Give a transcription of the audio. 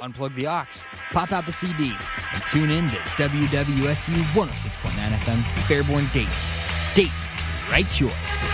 Unplug the aux, pop out the CD, and tune in to WWSU 106.9 FM, Fairborn, Dayton. Dayton's right choice.